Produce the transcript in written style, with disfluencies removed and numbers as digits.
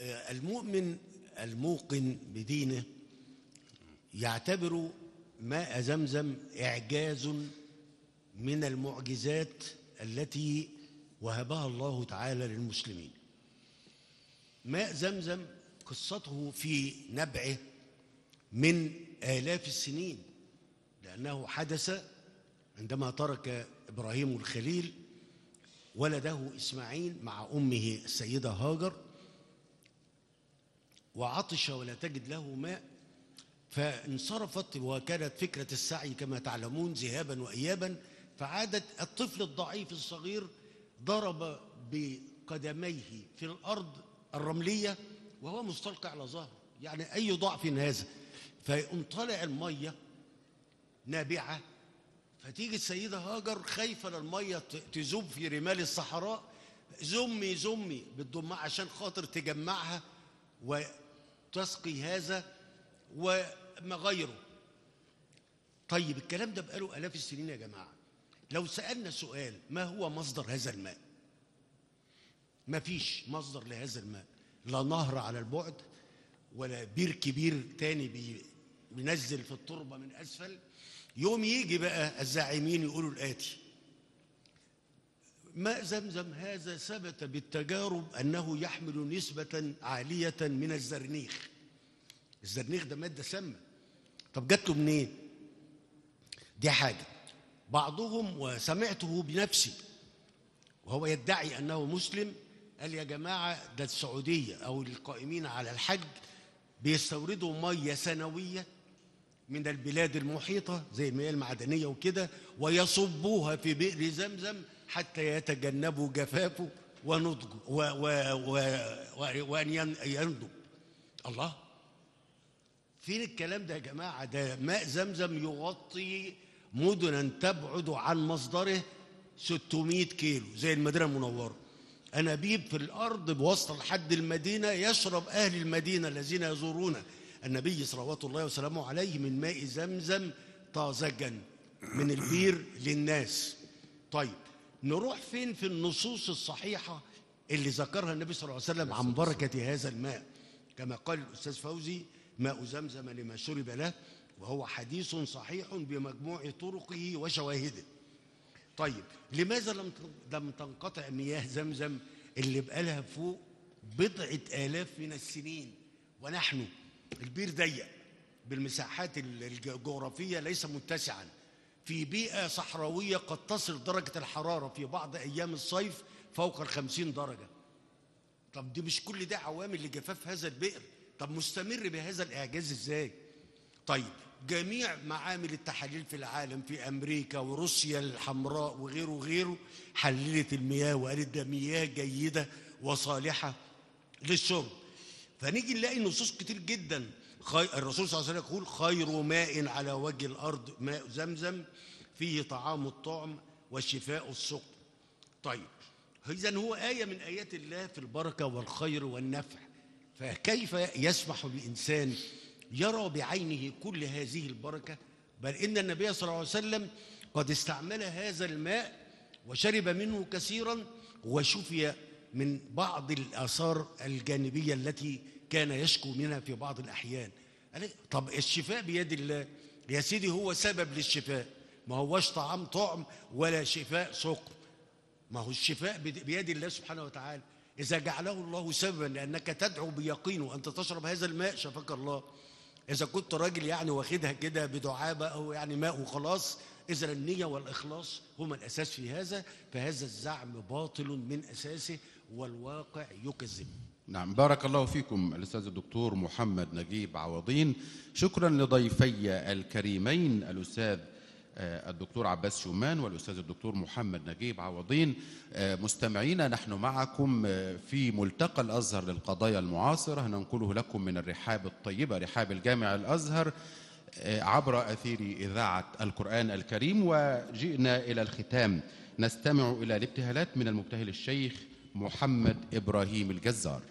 المؤمن الموقن بدينه يعتبر ماء زمزم إعجاز من المعجزات التي وهبها الله تعالى للمسلمين. ماء زمزم قصته في نبعه من آلاف السنين، لأنه حدث عندما ترك إبراهيم الخليل ولده إسماعيل مع أمه السيدة هاجر، وعطش ولا تجد له ماء، فانصرفت، وكانت فكرة السعي كما تعلمون ذهابا وإيابا، فعادت الطفل الضعيف الصغير ضرب بقدميه في الأرض الرملية وهو مستلقي على ظهره، يعني أي ضعف هذا، فيقوم طالع المية نابعة، فتيجي السيدة هاجر خايفة للمية تذوب في رمال الصحراء، زمي زمي بتضمها عشان خاطر تجمعها وتسقي هذا وما غيره. طيب الكلام ده بقاله آلاف السنين يا جماعة. لو سألنا سؤال ما هو مصدر هذا الماء؟ ما فيش مصدر لهذا الماء، لا نهر على البعد ولا بير كبير تاني بينزل في التربة من أسفل. يوم يجي بقى الزاعمين يقولوا الآتي: ماء زمزم هذا ثبت بالتجارب أنه يحمل نسبة عالية من الزرنيخ. الزرنيخ ده مادة سامة. طب جات له منين؟ دي حاجة. بعضهم وسمعته بنفسي وهو يدعي أنه مسلم قال: يا جماعة ده السعودية أو القائمين على الحج بيستوردوا مية سنوية من البلاد المحيطة زي المياه المعدنية وكده، ويصبوها في بئر زمزم حتى يتجنبوا جفافه ونضجه وأن ينضج. الله، فين الكلام ده يا جماعة؟ ده ماء زمزم يغطي مدنا تبعد عن مصدره 600 كيلو زي المدينة المنورة، أنابيب في الأرض بوسط لحد المدينة، يشرب أهل المدينة الذين يزورون النبي صلوات الله وسلامه عليه من ماء زمزم طازجا من البير للناس. طيب نروح فين في النصوص الصحيحة اللي ذكرها النبي صلى الله عليه وسلم عن بركة هذا الماء؟ كما قال الأستاذ فوزي: ماء زمزم لما شرب له، وهو حديث صحيح بمجموع طرقه وشواهده. طيب لماذا لم تنقطع مياه زمزم اللي بقالها فوق بضعة آلاف من السنين، ونحن البير ضيق بالمساحات الجغرافية ليس متسعا في بيئة صحراوية قد تصل درجة الحرارة في بعض أيام الصيف فوق 50 درجة. طب دي مش كل ده عوامل لجفاف هذا البئر؟ طب مستمر بهذا الإعجاز إزاي؟ طيب جميع معامل التحاليل في العالم في أمريكا وروسيا الحمراء وغيره وغيره حللت المياه وقالت ده مياه جيدة وصالحة للشرب. فنيجي نلاقي نصوص كتير جدا. الرسول صلى الله عليه وسلم يقول: خير ماء على وجه الأرض ماء زمزم فيه طعام الطعم وشفاء السقم. طيب إذن هو آية من آيات الله في البركة والخير والنفع، فكيف يسمح بإنسان يرى بعينه كل هذه البركة؟ بل إن النبي صلى الله عليه وسلم قد استعمل هذا الماء وشرب منه كثيرا وشفي من بعض الآثار الجانبية التي كان يشكو منها في بعض الأحيان. طب الشفاء بيد الله يا سيدي، هو سبب للشفاء، ما هوش طعام طعم ولا شفاء سقم، ما هو الشفاء بيد الله سبحانه وتعالى. إذا جعله الله سببا لأنك تدعو بيقين وأنت تشرب هذا الماء شفاك الله. إذا كنت راجل يعني واخدها كده بدعابة أو يعني ماء وخلاص، إذا النية والإخلاص هما الأساس في هذا، فهذا الزعم باطل من أساسه والواقع يكذب. نعم، بارك الله فيكم الأستاذ الدكتور محمد نجيب عوضين. شكرا لضيفي الكريمين الأستاذ الدكتور عباس شومان والأستاذ الدكتور محمد نجيب عوضين. مستمعينا، نحن معكم في ملتقى الأزهر للقضايا المعاصرة، ننقله لكم من الرحاب الطيبة، رحاب الجامع الأزهر، عبر أثير إذاعة القرآن الكريم. وجئنا إلى الختام، نستمع إلى الابتهالات من المبتهل الشيخ محمد إبراهيم الجزار.